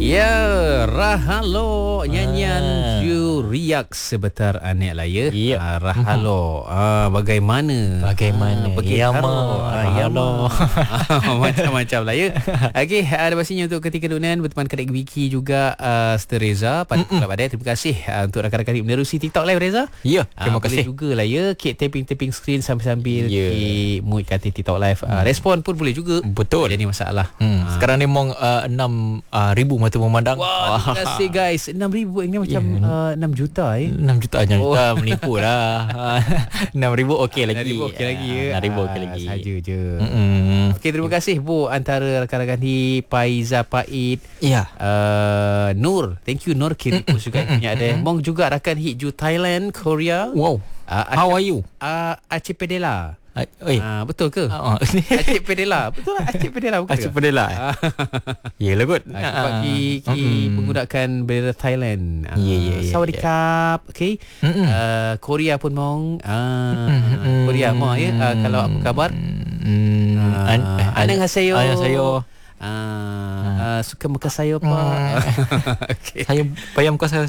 Ya, Rahalo nyanyian Ju Riak sebentar anak lah ya. Rahalo. Bagaimana? Ya Rahalo. Macam-macam lah ya. Okey, ada pastinya untuk ketika dunia berteman kedek Wiki juga Sister Reza pada kelab ada. Terima kasih untuk rakan-rakan menerusi TikTok live Reza. Ya, terima kasih. Boleh juga lah ya. Kit tapping screen sambil-sambil mood kat TikTok live. Respon pun boleh juga. Betul. Jadi masalah. Sekarang ni memang 6,000 mata memandang. Wah, terima kasih guys. 6,000 ini macam 6 juta 6 juta menipu lah. 6,000 okey lagi. 6,000 okey lagi ya. 6,000 okey lagi. Saja je. Okey, terima kasih Bu antara rakan-rakan di Paiza Paid. Ya. Nur. Thank you Nur kirim post juga punya ada. Mong juga rakan Hiju Thailand, Korea. Wow. How are you? Aceh Pedela. Betul ke? Aceh Pedela. Betul lah Aceh Pedela bukan? Aceh Pedela. Yelah kot. Menggunakan bendera Thailand. Sawadikap. Okey. Korea pun mong. Korea mong ya. Kalau apa khabar? Annyeonghaseyo. Annyeonghaseyo. Suka muka saya Pak. Okay. Saya bayam kau saya.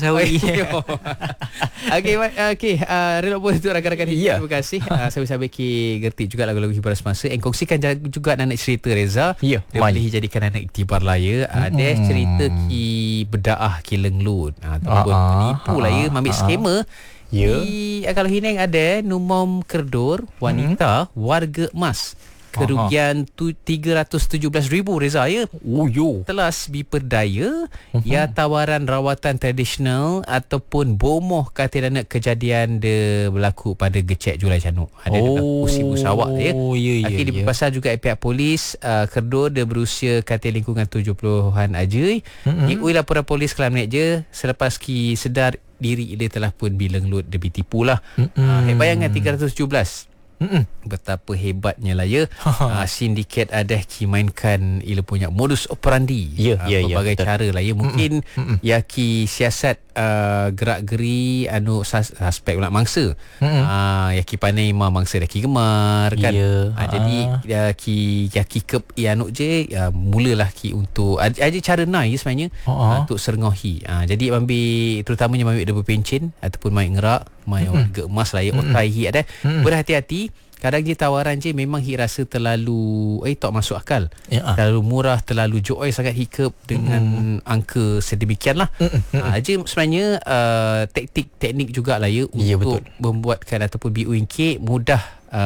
Okey, rela pun untuk rakan-rakan ini. Terima kasih. Sambil-sambil ki gerti juga lagu-lagu hiburan semasa. Kongsikan juga nak cerita Reza. Dia boleh jadikan anak iktibar lah ya. Ada cerita ki bedaah ki lenglut. Ataupun penipu lah ya, ambil skema. Kalau Hineng ada numom kerdor wanita warga emas. Kerugian 317,000 Reza ya. Telas biperdaya ya tawaran rawatan tradisional ataupun bomoh kata nak kejadian de berlaku pada Gecek Julai Canuk. Ada usi Sarawak ya. Akhir dipasal juga pihak polis Kerdo de berusia kata lingkungan 70-an aja. Ikui laporan polis Kelam Nek je selepas ki sedar diri dia telah pun bilang lut dia ditipu lah. Bayangan 317. Betapa hebatnya lah ya. Sindiket ada ki mainkan ila punya modus operandi. Berbagai cara lah ya. Mungkin ya ki siasat gerak-geri suspek pula mangsa. Ya ki pandai mangsa dah ki gemar kan. Jadi ya ki kep anuk je mulalah ki untuk ada cara nai sebenarnya untuk serengohi. Jadi ambil terutamanya ambil dia berpencin ataupun main ngerak, main warga emas lah ya. Otai hi ada. Berhati-hati. Kadang je tawaran je memang hi rasa terlalu tak masuk akal. Terlalu murah, terlalu joy sangat hikap dengan angka sedemikian lah. Aja sebenarnya teknik jugalah ya untuk membuatkan ataupun BUNK mudah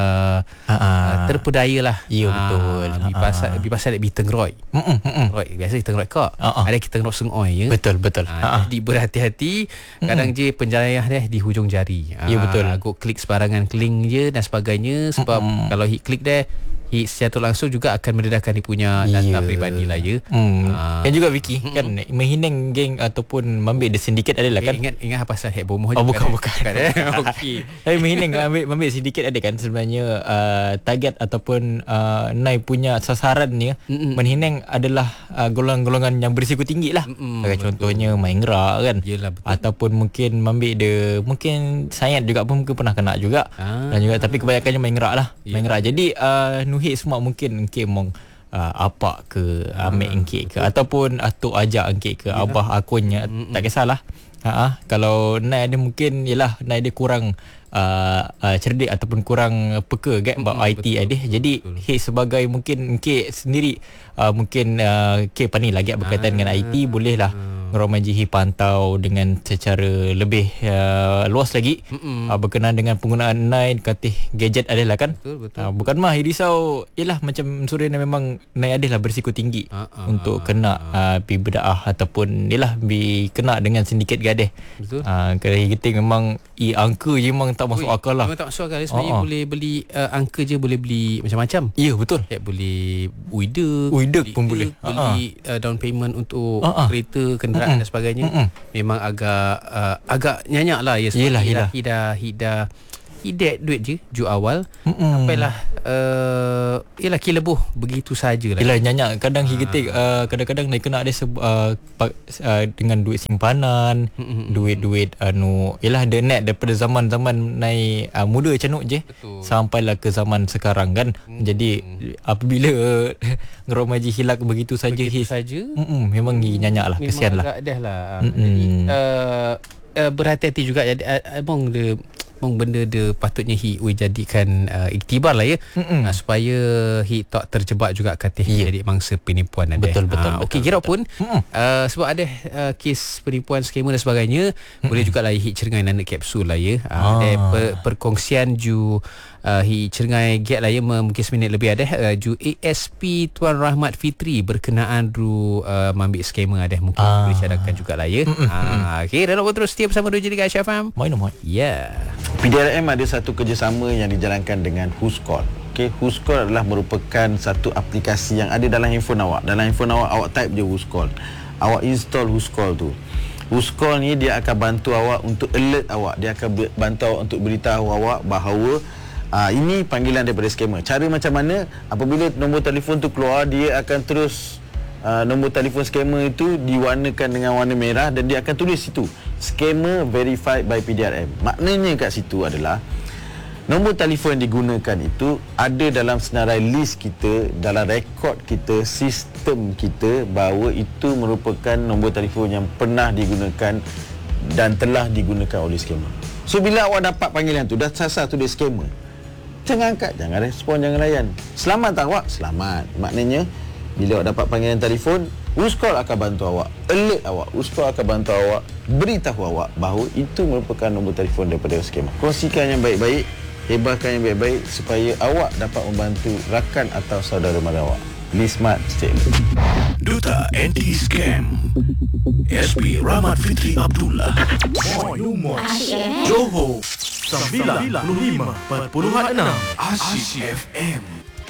terpedaya lah. Betul. Pasal lebih tengroy. Biasa tengroy kak. Ada kita tengroy sengoi ya. Betul. Jadi berhati-hati. Kadang je penjarayah deh di hujung jari. Betul. Aku klik sebarangan link je dan sebagainya. Sebab kalau hit klik deh secara langsung juga akan mendedahkan dia punya data peribadi lah ya. Dan juga Vicky kan menghinang geng ataupun ambil the syndicate adalah kan. Ingat pasal hack bomoh je. Bukan. Okey. Tapi menghinang ambil syndicate ada kan sebenarnya target ataupun nai punya sasaran ni menghinang adalah golongan-golongan yang berisiko tinggi lah. Contohnya main gerak kan. Yelah, ataupun mungkin ambil dia mungkin sayat juga pun mungkin pernah kena juga. Dan juga tapi kebanyakannya main gerak lah. Main gerak. Jadi nuhit semua mungkin mong apa ke ambil engkit ke ataupun atuk ajak engkit ke abah akunnya tak kisahlah. Kalau nai dia mungkin yalah nai dia kurang cerdik ataupun kurang peka kan about IT ada. Jadi sebagai mungkin engkit sendiri mungkin pandai lagi berkaitan dengan IT bolehlah Ngeromajihi pantau dengan secara lebih luas lagi berkenaan dengan penggunaan nai katih gadget adalah kan. Betul. Bukan mah risau ialah macam Surin memang nai adalah berisiko tinggi untuk kena bedaah ataupun ialah kena dengan sindiket gadeh. Betul. Kalau kita memang angka je memang tak masuk akal lah. Memang tak masuk akal. Sebenarnya boleh beli angka je boleh beli macam-macam. Ya betul. Boleh uidek pun boleh. Beli down payment untuk kereta, kenderaan dan sebagainya. Memang agak nyanyak lah ya. Yelah. Hida hidet duit je Ju awal sampailah ialah kilebuh begitu sajalah. Yelah nyanyak kadang higetik kadang-kadang dia kena ada dengan duit simpanan, duit ialah the net daripada zaman-zaman naik muda macam je. Betul. Sampailah ke zaman sekarang kan. Jadi apabila ngeromaji hilang begitu saja memang nyanyak lah, kesian lah. Dah lah. Jadi berhati-hati juga. Jadi benda dia patutnya jadikan iktibar lah ya, supaya tak terjebak juga kata jadi mangsa penipuan ada. Betul. Okey, kira pun sebab ada kes penipuan, skema dan sebagainya, boleh juga lah cerengai nanda kapsul lah ya. Perkongsian ju cerengai get lah ya, mungkin seminit lebih ada ju ASP Tuan Rahmat Fitri berkenaan ambil skema ada, mungkin boleh cadangkan juga lah ya. Okey, dan terus setia bersama Roger dekat Aisyah FM. Ya. PDRM ada satu kerjasama yang dijalankan dengan Whoscall. Okay, Whoscall adalah merupakan satu aplikasi yang ada dalam handphone awak. Dalam handphone awak type je Whoscall. Awak install Whoscall tu. Whoscall ni dia akan bantu awak untuk alert awak. Dia akan bantu awak untuk beritahu awak bahawa ini panggilan daripada skamer. Cara macam mana? Apabila nombor telefon tu keluar, dia akan terus nombor telefon skamer itu diwarnakan dengan warna merah dan dia akan tulis situ scammer verified by PDRM. Maknanya kat situ adalah nombor telefon yang digunakan itu ada dalam senarai list kita, dalam rekod kita, sistem kita, bahawa itu merupakan nombor telefon yang pernah digunakan dan telah digunakan oleh skamer. So bila awak dapat panggilan tu dah sasar tu dia skamer, jangan angkat, jangan respon, jangan layan. Selamat tak awak? Selamat. Maknanya bila awak dapat panggilan telefon, Whoscall akan bantu awak, alert awak. Whoscall akan bantu awak, beritahu awak bahawa itu merupakan nombor telefon daripada skamer. Kongsikan yang baik-baik, hebahkan yang baik-baik supaya awak dapat membantu rakan atau saudara mara awak. Be smart, stay alert. Duta Anti-Scam SP Rahmat Fitri Abdullah. Moy Johor 95.6 Asyik FM.